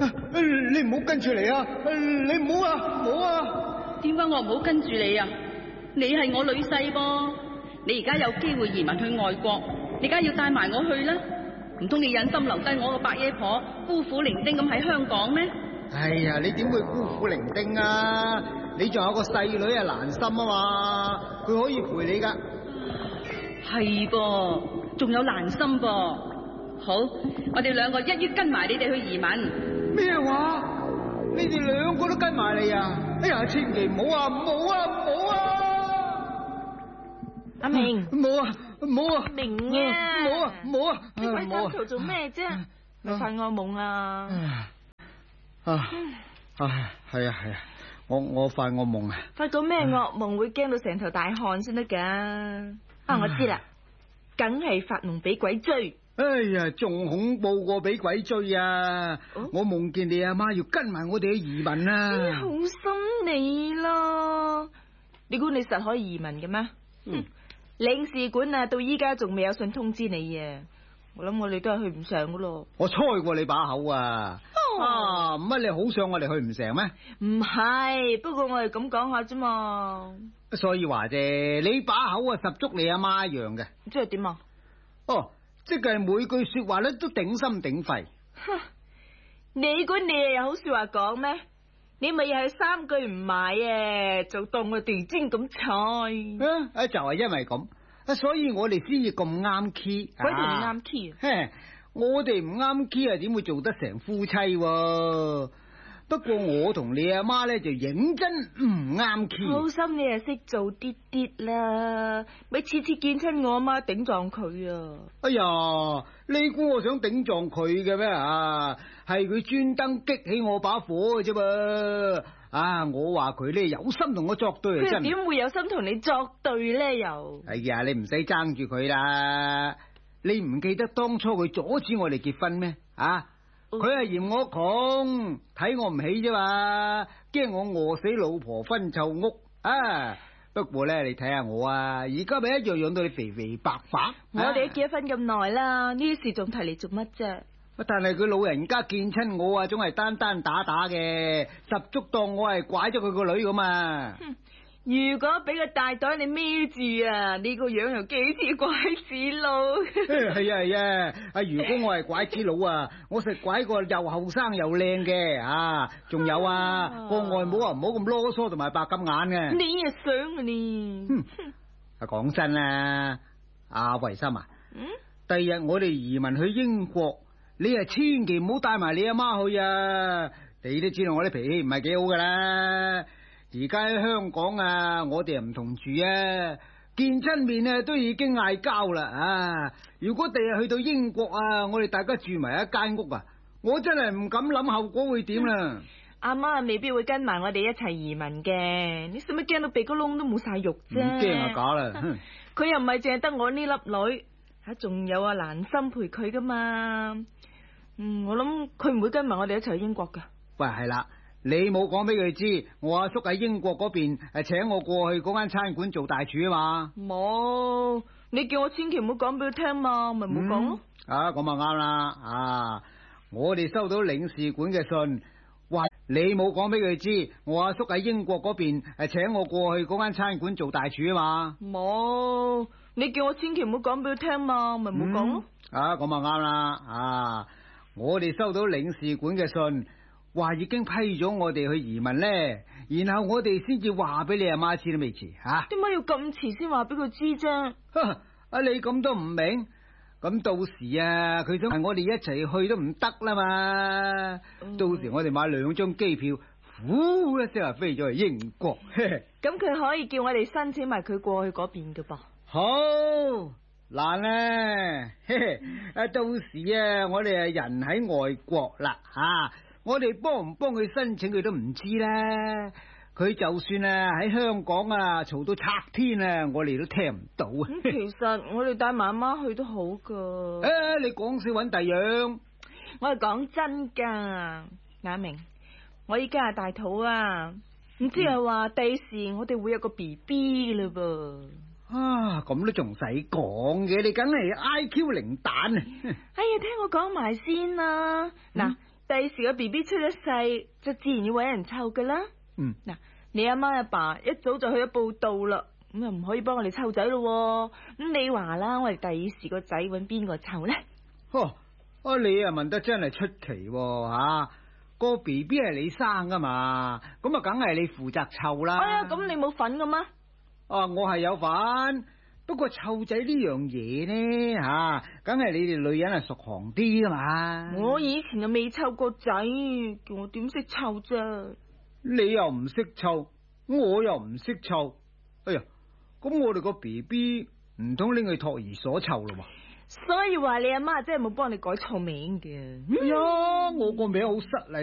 你唔好跟住嚟啊！你唔好啊，唔好啊！ 點解我唔好跟住你啊？你係我女婿噃，你而家有機會移民去外國，你梗係要帶埋我去啦。唔通你忍心留低我個白野婆孤苦伶仃咁喺香港咩？ 哎呀，你點會孤苦伶仃啊？你仲有個細女啊，蘭心啊嘛，佢可以陪你噶。 係噃，仲有蘭心噃。好，我哋兩個一於跟埋你哋去移民。 咩話？你哋兩個都跟埋嚟啊？哎呀，千祈唔好啊，唔好啊，唔好啊！ 阿明， 唔好啊，唔好啊！ 明啊， 唔好啊，唔好啊！ 你鬼三頭做咩啫？咪發惡夢啊！ 係啊，我發惡夢啊！ 發到咩惡夢會驚到成頭大汗先得噶？我知啦，梗係發夢俾鬼追。 哎呀，仲恐怖過俾鬼追啊！我夢見你阿媽要跟埋我哋去移民啊！ 好心你咯，你估你實可以移民嘅咩？領事館啊，到依家仲未有信通知你啊！我諗我哋都係去唔上噶咯。我猜過你把口啊！乜你好想我哋去唔成咩？ 唔係，不過我係咁講下啫嘛。 所以話啫，你把口啊十足你阿媽一樣嘅。 即係點啊？ 即係每句說話咧都頂心頂肺。 你估你又有好說話講咩？你咪又係三句唔買啊，就當我地精咁菜。 就係因為咁，所以我哋先至咁啱 key。 鬼同你啱 key 啊！ 我哋唔啱 key 啊，點會做得成夫妻？不過我同你阿媽咧就認真唔啱 key。 好心你係識做啲啲啦，咪次次見親我阿媽頂撞佢啊！ 哎呀，你估我想頂撞佢嘅咩？係佢專登激起我把火嘅啫噃。我話佢咧有心同我作對啊！真佢點會有心同你作對咧？又哎呀，你唔使爭住佢啦。你唔記得當初佢阻止我哋結婚咩？佢係嫌我窮，睇我唔起啫嘛，驚我餓死老婆分臭屋。不過咧，你睇下我而家咪一樣養到你肥肥白白。 我哋都結咗婚咁耐啦，呢啲事仲提嚟做乜啫？ 但係佢老人家見親我總係單單打打嘅，十足當我係拐咗佢個女咁啊！ 如果俾個大袋你孭住啊，你個樣又幾似拐子佬。 係啊！如果我係拐子佬我實拐個又後生又靚嘅仲有個外母唔好咁囉嗦同埋白金眼嘅。 你又想啊你？ 講真啦，維心第日我哋移民去英國，你千祈唔好帶埋你阿媽去啊！你都知道我啲脾氣唔係幾好噶啦。而家喺香港我哋又唔同住見親面都已經嗌交啦如果第日去到英國我哋大家住埋一間屋我真係唔敢諗後果會點啦。 阿媽未必會跟埋我哋一齊移民嘅，你使乜驚到鼻哥窿都冇晒肉啫？ 唔驚假啦， 佢又唔係淨係得我呢粒女，仲有蘭心陪佢噶嘛。我諗佢唔會跟埋我哋一齊去英國噶。 喂，係啦。你冇講俾佢知，我阿叔喺英國嗰邊請我過去嗰間餐館做大廚嘛？ 冇，你叫我千祈唔好講俾佢聽嘛，咪冇講咯。 咁咪啱啦。我哋收到領事館嘅信，話你冇講俾佢知，我阿叔喺英國嗰邊請我過去嗰間餐館做大廚嘛？ 冇，你叫我千祈唔好講俾佢聽嘛，咪冇講咯。 咁咪啱啦。我哋收到領事館嘅信。話已經批咗我哋去移民咧，然後我哋先至話俾你阿媽知都未遲吓。點解要咁遲先話俾佢知啫？ 你咁都唔明，咁到時佢想同我哋一齊去都唔得啦嘛。到時我哋買2張機票，呼一聲飛咗去英國。 咁佢可以叫我哋申請埋佢過去嗰邊㗎噃。 好難咧，到時我哋人喺外國啦我哋幫唔幫佢申請佢都唔知啦。佢就算喺香港嘈到拆天我哋都聽唔到其實我哋帶媽媽去都好噶。 你講笑搵第樣， 我係講真噶。亞明，我依家係大肚唔知係話第時我哋會有個 BB 啦噃。 咁都仲使講嘅，你梗係 IQ 零蛋。 哎呀，聽我講埋先啦。嗱。 第時個 B B 出咗世，就自然要搵人湊噶啦。嗱，你阿媽阿爸一早就去咗報到啦，咁又唔可以幫我哋湊仔咯。咁你話啦，我哋第時個仔搵邊個湊咧？ 你啊問得真係出奇吓，個 B B 係你生噶嘛，咁啊梗係你負責湊啦。 哎呀，咁你冇份噶咩？ 我係有份，不過湊仔呢樣嘢呢吓，梗係你哋女人係熟行啲噶嘛。 我以前又未湊過仔，叫我點識湊啫？ 你又唔識湊，我又唔識湊，哎呀，咁我哋個 B B 唔通拎去托兒所湊咯？ 所以話你阿媽真係冇幫你改錯名嘅。 哎呀，我個名好失禮。